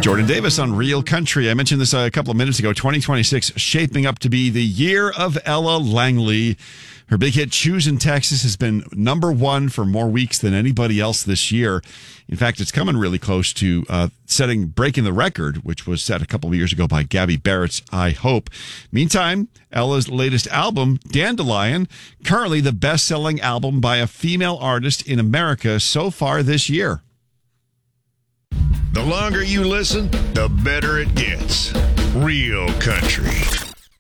Jordan Davis on Real Country. I mentioned this a couple of minutes ago. 2026 shaping up to be the year of Ella Langley. Her big hit, Choose in Texas, has been number one for more weeks than anybody else this year. In fact, it's coming really close to breaking the record, which was set a couple of years ago by Gabby Barrett's I Hope. Meantime, Ella's latest album, Dandelion, currently the best-selling album by a female artist in America so far this year. The longer you listen, the better it gets. Real Country.